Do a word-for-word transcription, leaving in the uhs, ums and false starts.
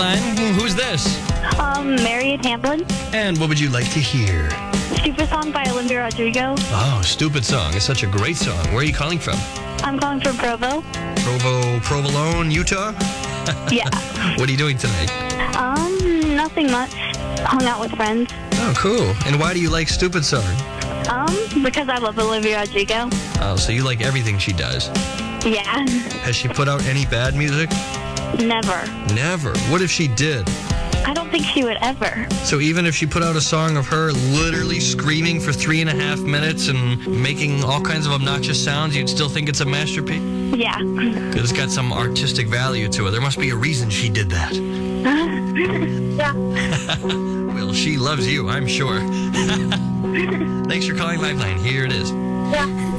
Who's this? Um, Marriott Hamlin. And what would you like to hear? Stupid Song by Olivia Rodrigo. Oh, Stupid Song. It's such a great song. Where are you calling from? I'm calling from Provo. Provo, Provolone, Utah? Yeah. What are you doing tonight? Um, nothing much. Hung out with friends. Oh, cool. And why do you like Stupid Song? Um, because I love Olivia Rodrigo. Oh, so you like everything she does. Yeah. Has she put out any bad music? Never. Never. What if she did? I don't think she would ever. So even if she put out a song of her literally screaming for three and a half minutes and making all kinds of obnoxious sounds, you'd still think it's a masterpiece? Yeah. Because it's got some artistic value to it. There must be a reason she did that. Yeah. Well, she loves you, I'm sure. Thanks for calling Lifeline. Here it is. Yeah.